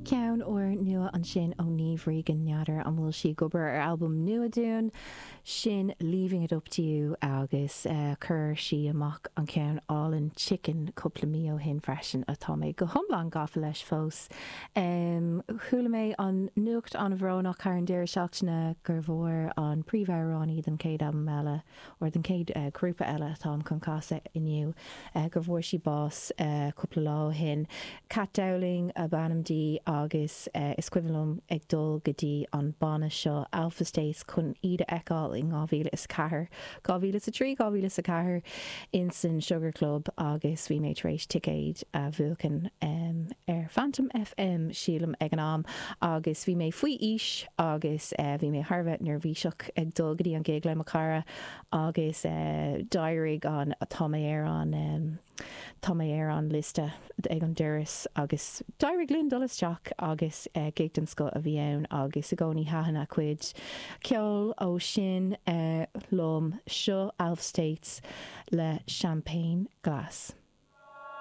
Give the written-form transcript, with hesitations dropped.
Ceann ó nua an sin ó níomhrí gan neadar an bhfuil si gobar ar album nua dún sin Leaving It Up To You agus chur si amach an ceann All-in Chicken cúpla mí ó hin freisin atá mé go thomlan gafa leis fós. Chúla mé an nuacht an bhrónach ar an déir seachtaine gur bhór an príomhhránaí den céad album eile or den céad grúpa eile atá an chun casa inniu gur bhór si bás cúpla lá hin. Cat Dowling a banamdí agus is cuilumm ag dul gotí an bana seo Alpha States chun iad eáil in 2004 2003 in san Sugar Club agus bhí mé éis ticéid a bhuachan ar Phantom FM sílam ag an am agus bhí mé faoi is agus bhí mé Harbheith nervhíseach ag dul gotí an gig le mar cara agus dairig an tá mé ar an liste ag an duras agus dairig linn dulasteach agus gig an sco a bhí ann agus a gcónaí hahanna cuid ceol ó sin lom seo Alpha States le champagne glass.